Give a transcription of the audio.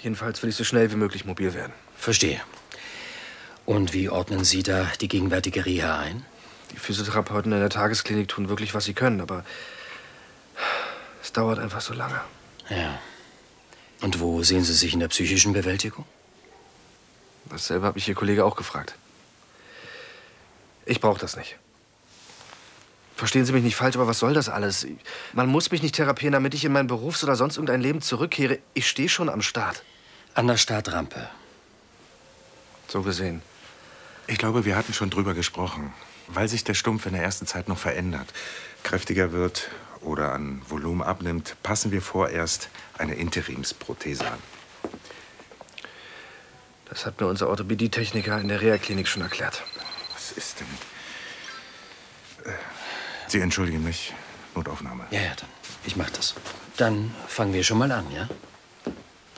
Jedenfalls will ich so schnell wie möglich mobil werden. Verstehe. Und wie ordnen Sie da die gegenwärtige Reha ein? Die Physiotherapeuten in der Tagesklinik tun wirklich, was sie können, aber es dauert einfach so lange. Ja. Und wo sehen Sie sich in der psychischen Bewältigung? Dasselbe hat mich Ihr Kollege auch gefragt. Ich brauche das nicht. Verstehen Sie mich nicht falsch, aber was soll das alles? Man muss mich nicht therapieren, damit ich in mein Berufs- oder sonst irgendein Leben zurückkehre. Ich stehe schon am Start. An der Startrampe. So gesehen. Ich glaube, wir hatten schon drüber gesprochen. Weil sich der Stumpf in der ersten Zeit noch verändert, kräftiger wird oder an Volumen abnimmt, passen wir vorerst eine Interimsprothese an. Das hat mir unser Orthopädietechniker in der Reha-Klinik schon erklärt. Was ist denn? Sie entschuldigen mich. Notaufnahme. Ja, dann. Ich mach das. Dann fangen wir schon mal an, ja?